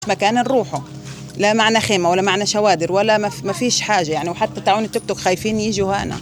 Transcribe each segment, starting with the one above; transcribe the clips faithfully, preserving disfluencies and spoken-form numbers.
مكان نروحه، لا معنا خيمة ولا معنا شوادر ولا ما فيش حاجة يعني. وحتى تعاون التوك توك خايفين يجوا هنا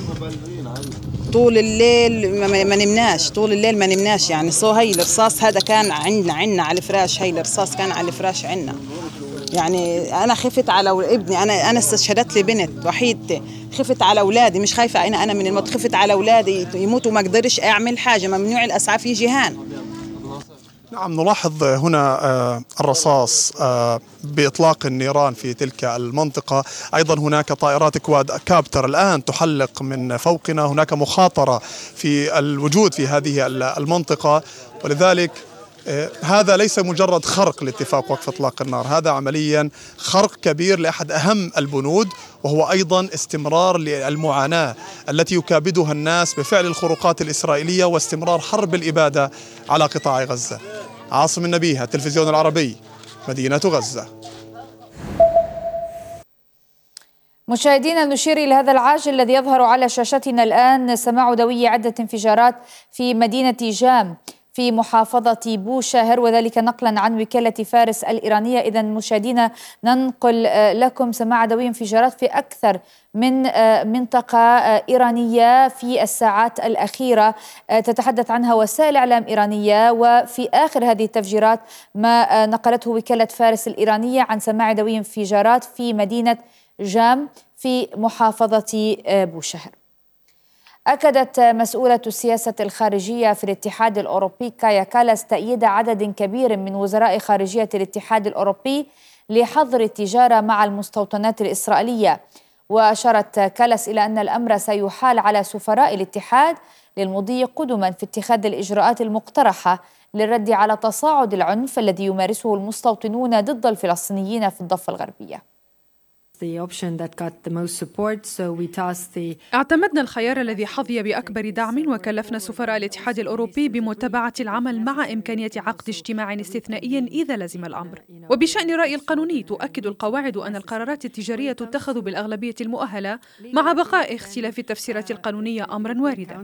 طول الليل، ما نمناش طول الليل ما نمناش يعني. صو هي الرصاص هذا كان عندنا عندنا على الفراش، هي الرصاص كان على الفراش عندنا يعني. أنا خفت على ابني، أنا أنا استشهدت لي بنت وحيدتي، خفت على أولادي، مش خايفة أنا أنا من الموت، خفت على أولادي يموتوا ما قدرش أعمل حاجة، ممنوع الأسعاف يجي هان. نعم، نلاحظ هنا الرصاص بإطلاق النيران في تلك المنطقة. أيضا هناك طائرات كواد كابتر الآن تحلق من فوقنا، هناك مخاطرة في الوجود في هذه المنطقة. ولذلك هذا ليس مجرد خرق لاتفاق وقف إطلاق النار، هذا عمليا خرق كبير لأحد أهم البنود، وهو أيضا استمرار للمعاناة التي يكابدها الناس بفعل الخروقات الإسرائيلية واستمرار حرب الإبادة على قطاع غزة. عاصم النبيه، التلفزيون العربي، مدينة غزة. مشاهدينا، نشير إلى هذا العاجل الذي يظهر على شاشتنا الآن. سماع دوي عدة انفجارات في مدينة جام في محافظة بوشهر، وذلك نقلا عن وكالة فارس الإيرانية. إذن مشاهدينا، ننقل لكم سماع دوي انفجارات في أكثر من منطقة إيرانية في الساعات الأخيرة، تتحدث عنها وسائل إعلام إيرانية. وفي آخر هذه التفجيرات ما نقلته وكالة فارس الإيرانية عن سماع دوي انفجارات في مدينة جام في محافظة بوشهر. أكدت مسؤولة السياسة الخارجية في الاتحاد الأوروبي كايا كالاس تأييد عدد كبير من وزراء خارجية الاتحاد الأوروبي لحظر التجارة مع المستوطنات الإسرائيلية. وأشارت كالاس إلى أن الأمر سيحال على سفراء الاتحاد للمضي قدما في اتخاذ الإجراءات المقترحة للرد على تصاعد العنف الذي يمارسه المستوطنون ضد الفلسطينيين في الضفة الغربية. اعتمدنا الخيار الذي حظي بأكبر دعم، وكلفنا سفراء الاتحاد الأوروبي بمتابعة العمل مع إمكانية عقد اجتماع استثنائي إذا لزم الأمر. وبشأن الرأي القانوني، تؤكد القواعد أن القرارات التجارية تتخذ بالأغلبية المؤهلة مع بقاء اختلاف التفسيرات القانونية أمرا واردا.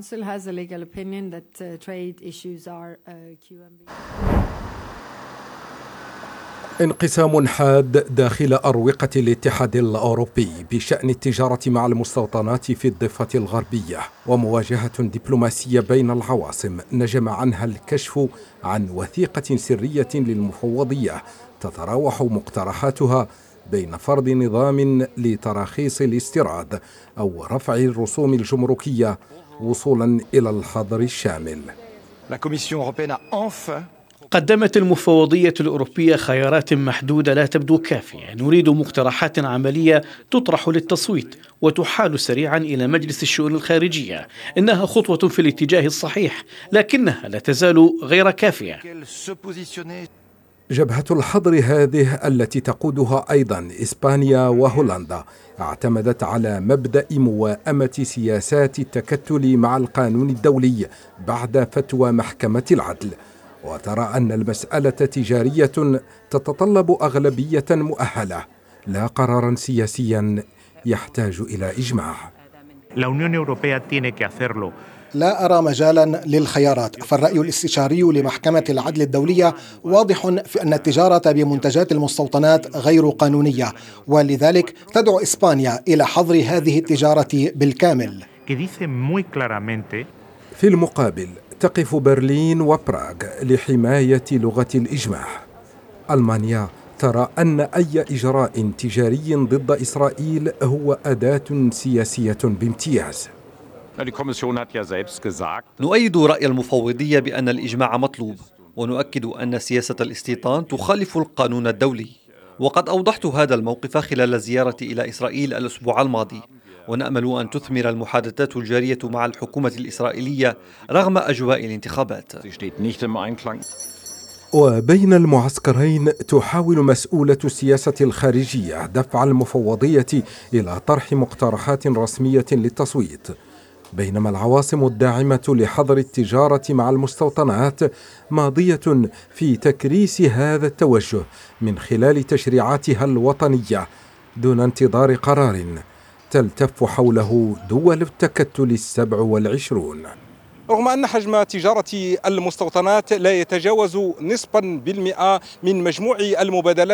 انقسام حاد داخل أروقة الاتحاد الأوروبي بشأن التجارة مع المستوطنات في الضفة الغربية، ومواجهة دبلوماسية بين العواصم نجم عنها الكشف عن وثيقة سرية للمفوضية تتراوح مقترحاتها بين فرض نظام لتراخيص الاستيراد أو رفع الرسوم الجمركية وصولا إلى الحظر الشامل. قدمت المفوضية الأوروبية خيارات محدودة لا تبدو كافية. نريد مقترحات عملية تطرح للتصويت وتحال سريعا إلى مجلس الشؤون الخارجية. إنها خطوة في الاتجاه الصحيح، لكنها لا تزال غير كافية. جبهة الحظر هذه التي تقودها أيضا إسبانيا وهولندا اعتمدت على مبدأ موائمة سياسات التكتل مع القانون الدولي بعد فتوى محكمة العدل، وترى أن المسألة تجارية تتطلب أغلبية مؤهلة لا قرارا سياسيا يحتاج إلى إجماع. لا أرى مجالا للخيارات، فالرأي الاستشاري لمحكمة العدل الدولية واضح في أن التجارة بمنتجات المستوطنات غير قانونية، ولذلك تدعو إسبانيا إلى حظر هذه التجارة بالكامل. في المقابل تقف برلين وبراغ لحماية لغة الإجماع. ألمانيا ترى أن أي إجراء تجاري ضد إسرائيل هو أداة سياسية بامتياز. نؤيد رأي المفوضية بأن الإجماع مطلوب، ونؤكد أن سياسة الاستيطان تخالف القانون الدولي. وقد أوضحت هذا الموقف خلال زيارتي إلى إسرائيل الأسبوع الماضي، ونأمل أن تثمر المحادثات الجارية مع الحكومة الإسرائيلية رغم أجواء الانتخابات. وبين المعسكرين تحاول مسؤولة السياسة الخارجية دفع المفوضية إلى طرح مقترحات رسمية للتصويت، بينما العواصم الداعمة لحظر التجارة مع المستوطنات ماضية في تكريس هذا التوجه من خلال تشريعاتها الوطنية دون انتظار قرار تلتف حوله دول التكتل السبع والعشرون. رغم أن حجم تجارة المستوطنات لا يتجاوز نصفا بالمئة من مجموع المبادلات